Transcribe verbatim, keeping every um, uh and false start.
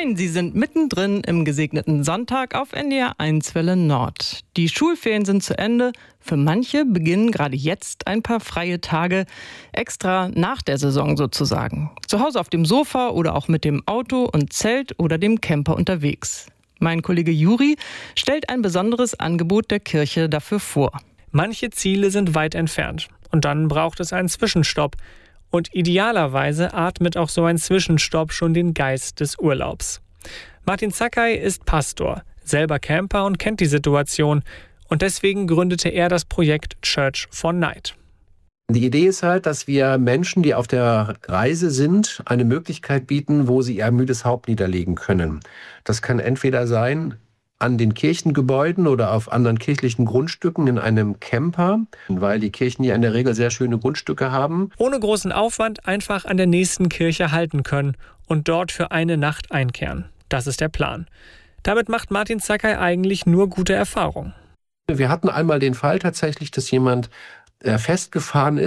Moin, Sie sind mittendrin im gesegneten Sonntag auf N D R eins Welle Nord. Die Schulferien sind zu Ende. Für manche beginnen gerade jetzt ein paar freie Tage, extra nach der Saison sozusagen. Zu Hause auf dem Sofa oder auch mit dem Auto und Zelt oder dem Camper unterwegs. Mein Kollege Juri stellt ein besonderes Angebot der Kirche dafür vor. Manche Ziele sind weit entfernt und dann braucht es einen Zwischenstopp. Und idealerweise atmet auch so ein Zwischenstopp schon den Geist des Urlaubs. Martin Zackay ist Pastor, selber Camper und kennt die Situation. Und deswegen gründete er das Projekt Church for Night. Die Idee ist halt, dass wir Menschen, die auf der Reise sind, eine Möglichkeit bieten, wo sie ihr müdes Haupt niederlegen können. Das kann entweder sein an den Kirchengebäuden oder auf anderen kirchlichen Grundstücken in einem Camper, weil die Kirchen ja in der Regel sehr schöne Grundstücke haben. Ohne großen Aufwand einfach an der nächsten Kirche halten können und dort für eine Nacht einkehren. Das ist der Plan. Damit macht Martin Zackay eigentlich nur gute Erfahrungen. Wir hatten einmal den Fall tatsächlich, dass jemand festgefahren ist